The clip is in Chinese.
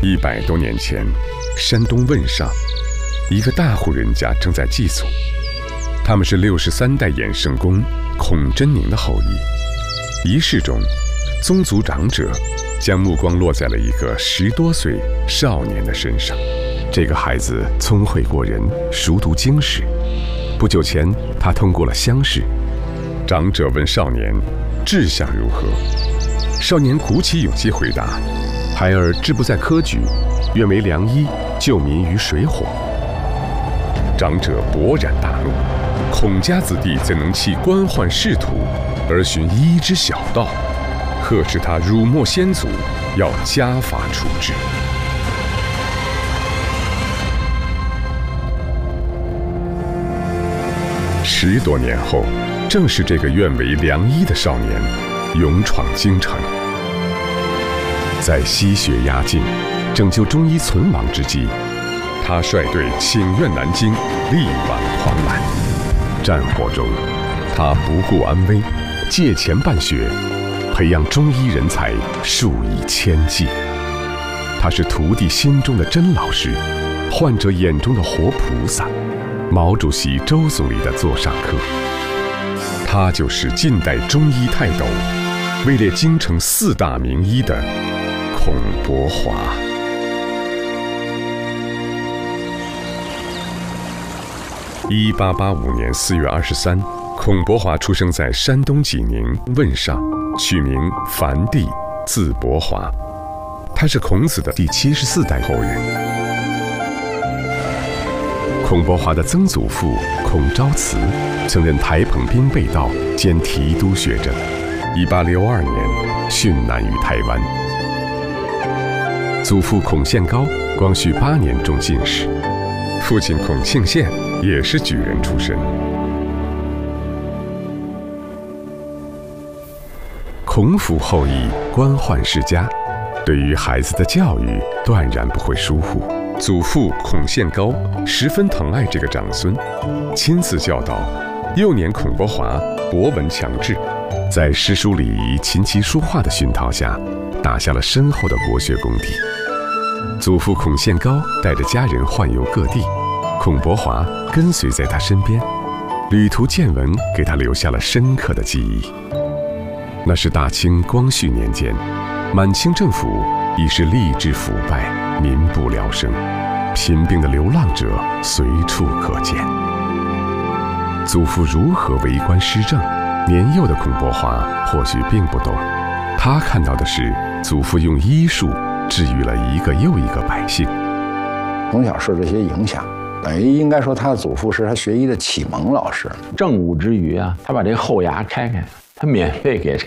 100多年前，山东汶上，一个大户人家正在祭祖。他们是63代衍圣公孔真宁的后裔。仪式中，宗族长者将目光落在了一个10多岁少年的身上。这个孩子聪慧过人，熟读经史。不久前，他通过了乡试。长者问少年志向如何，少年鼓起勇气回答：“孩儿志不在科举，愿为良医，救民于水火。”长者勃然大怒，孔家子弟怎能弃官宦仕途而寻医之小道？呵斥他辱没先祖，要家法处置。10多年后，正是这个愿为良医的少年勇闯京城，在西血压境、拯救中医存亡之际，他率队请愿南京，力挽狂澜。战火中，他不顾安危，借钱办学，培养中医人才数以千计。他是徒弟心中的真老师，患者眼中的活菩萨，毛主席周总理的座上客。他就是近代中医泰斗，位列京城4大名医的孔伯华。1885年4月23，孔伯华出生在山东济宁汶上，取名樊帝，字伯华。他是孔子的第74代后人。孔伯华的曾祖父孔昭慈曾任台澎兵备道兼提督学政，1862年殉难于台湾。祖父孔宪高光绪8年中进士，父亲孔庆宪也是举人出身。孔府后裔，官宦世家，对于孩子的教育断然不会疏忽。祖父孔宪高十分疼爱这个长孙，亲自教导。幼年孔伯华博闻强志，在诗书礼仪、琴棋书画的熏陶下，打下了深厚的国学功底。祖父孔宪高带着家人宦游各地，孔伯华跟随在他身边，旅途见闻给他留下了深刻的记忆。那是大清光绪年间，满清政府已是吏治腐败，民不聊生，贫病的流浪者随处可见。祖父如何为官施政，年幼的孔伯华或许并不懂，他看到的是祖父用医术治愈了一个又一个百姓。 从小受这些影响，等于应该说他的祖父是他学医的启蒙老师。 政务之余啊，他把这个后牙开开，他免费给